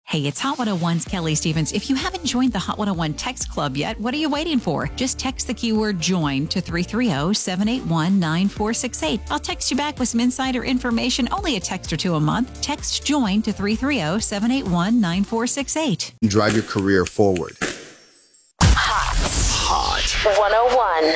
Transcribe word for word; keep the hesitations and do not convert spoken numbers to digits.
Hey, it's Hot one oh one's Kelly Stevens. If you haven't joined the Hot one oh one text club yet, what are you waiting for? Just text the keyword JOIN to three three zero, seven eight one, nine four six eight. I'll text you back with some insider information, only a text or two a month. Text JOIN to three three zero, seven eight one, nine four six eight. Drive your career forward. Hot. Hot. one oh one.